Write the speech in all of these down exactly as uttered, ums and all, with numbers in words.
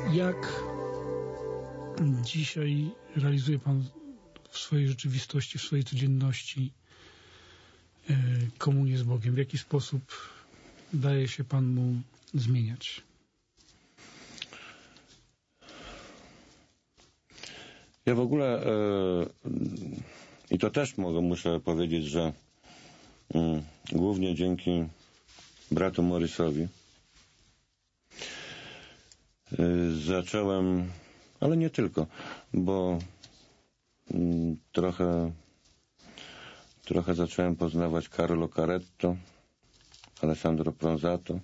Jak dzisiaj realizuje Pan w swojej rzeczywistości, w swojej codzienności komunię z Bogiem? W jaki sposób daje się Pan Mu zmieniać? Ja w ogóle e, i to też mogę, muszę powiedzieć, że mm, głównie dzięki bratu Morrisowi e, zacząłem, ale nie tylko, bo mm, trochę trochę zacząłem poznawać Carlo Caretto, Alessandro Pronzato,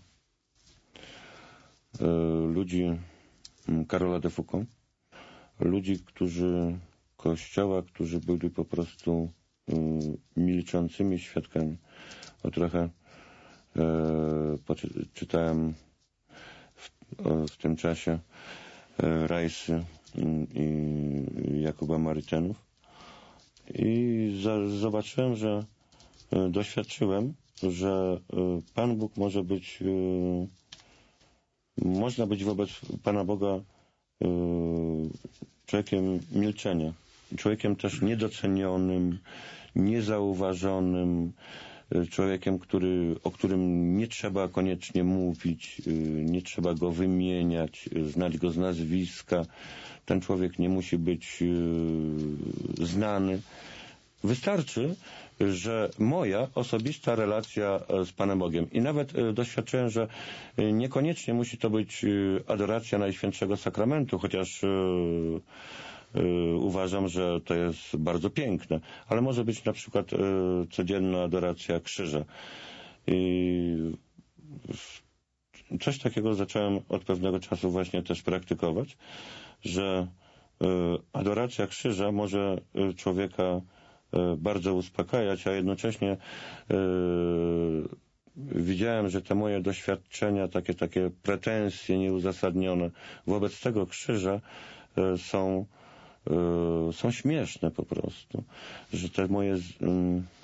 e, ludzi Karola de Foucault, ludzi, którzy Kościoła, którzy byli po prostu y, milczącymi świadkami. O trochę y, czytałem w, o, w tym czasie y, Rajsy i y, Jakuba Marytenów i za, zobaczyłem, że y, doświadczyłem, że y, Pan Bóg może być y, można być wobec Pana Boga y, człowiekiem milczenia, człowiekiem też niedocenionym, niezauważonym, człowiekiem, który, o którym nie trzeba koniecznie mówić, nie trzeba go wymieniać, znać go z nazwiska. Ten człowiek nie musi być znany. Wystarczy, że moja osobista relacja z Panem Bogiem. I nawet doświadczyłem, że niekoniecznie musi to być adoracja Najświętszego Sakramentu, chociaż uważam, że to jest bardzo piękne, ale może być na przykład codzienna adoracja krzyża. I coś takiego zacząłem od pewnego czasu właśnie też praktykować, że adoracja krzyża może człowieka bardzo uspokajać, a jednocześnie yy, widziałem, że te moje doświadczenia, takie takie pretensje nieuzasadnione wobec tego krzyża yy, są, yy, są śmieszne po prostu. Że te moje yy,